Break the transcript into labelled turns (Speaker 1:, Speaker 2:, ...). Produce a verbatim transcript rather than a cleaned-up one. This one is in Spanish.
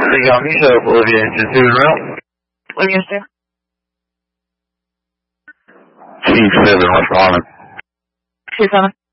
Speaker 1: Dígame, yo podría decir, ¿no?
Speaker 2: Oye, usted.
Speaker 1: Sí, seven, what's wrong?
Speaker 2: Sí, Sana.